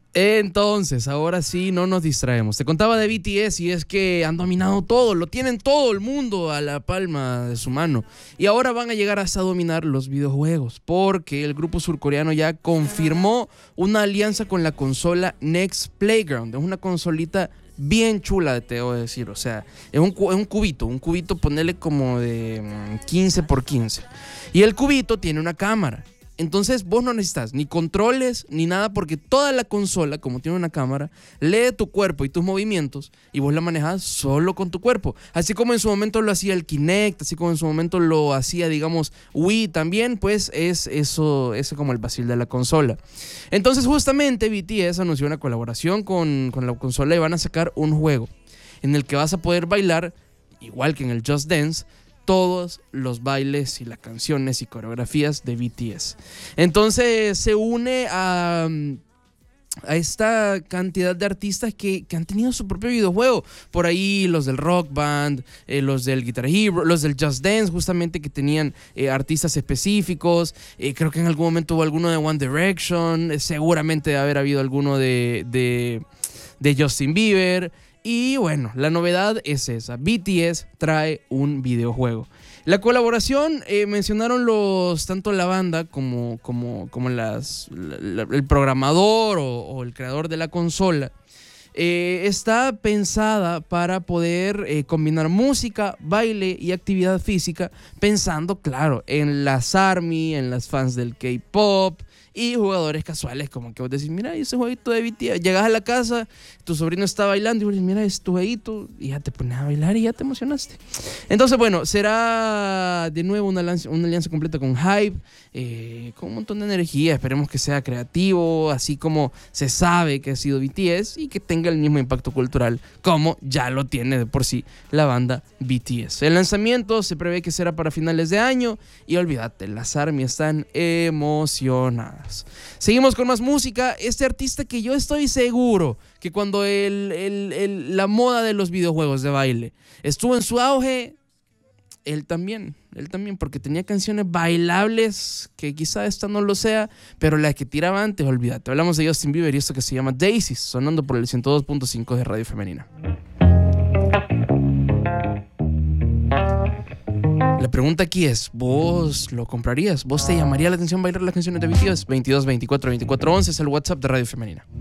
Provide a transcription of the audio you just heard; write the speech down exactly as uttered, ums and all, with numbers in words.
Entonces, ahora sí, no nos distraemos. Te contaba de B T S y es que han dominado todo, lo tienen todo el mundo a la palma de su mano. Y ahora van a llegar hasta dominar los videojuegos, porque el grupo surcoreano ya confirmó una alianza con la consola Next Playground. Es una consolita bien chula, te debo decir. O sea, es un, es un cubito, un cubito, ponerle como de quince por quince. Y el cubito tiene una cámara. Entonces vos no necesitas ni controles ni nada, porque toda la consola, como tiene una cámara, lee tu cuerpo y tus movimientos y vos la manejas solo con tu cuerpo. Así como en su momento lo hacía el Kinect, así como en su momento lo hacía, digamos, Wii también, pues es eso, eso como el vacil de la consola. Entonces justamente B T S anunció una colaboración con, con la consola y van a sacar un juego en el que vas a poder bailar, igual que en el Just Dance, todos los bailes y las canciones y coreografías de B T S. Entonces se une a, a esta cantidad de artistas que, que han tenido su propio videojuego. Por ahí los del Rock Band, eh, los del Guitar Hero, los del Just Dance, justamente, que tenían eh, artistas específicos. Eh, creo que en algún momento hubo alguno de One Direction. Eh, seguramente debe haber habido alguno de, de, de Justin Bieber. Y bueno, la novedad es esa. B T S trae un videojuego. La colaboración, eh, mencionaron los tanto la banda como, como, como las, la, la, el programador o, o el creador de la consola. Eh, está pensada para poder eh, combinar música, baile y actividad física, pensando, claro, en las ARMY, en las fans del K-pop y jugadores casuales, como que vos decís, mira, ese jueguito de B T S. Llegas a la casa, tu sobrino está bailando y vos dices, mira, es tu jueguito, y ya te pones a bailar y ya te emocionaste. Entonces, bueno, será de nuevo una alianza, una alianza completa con Hype, eh, con un montón de energía. Esperemos que sea creativo, así como se sabe que ha sido B T S, y que tenga el mismo impacto cultural como ya lo tiene de por sí la banda B T S. El lanzamiento se prevé que será para finales de año, y olvídate, las ARMY están emocionadas. Seguimos con más música. Este artista que yo estoy seguro que cuando el, el, el, la moda de los videojuegos de baile estuvo en su auge, él también, él también, porque tenía canciones bailables que quizá esta no lo sea, pero la que tiraba antes, olvídate. Hablamos de Justin Bieber y esto que se llama Daisies, sonando por el ciento dos punto cinco de Radio Femenina. La pregunta aquí es, ¿vos lo comprarías? ¿Vos te llamaría la atención bailar las canciones de B T S? veintidós veinticuatro veinticuatro once es el WhatsApp de Radio Femenina.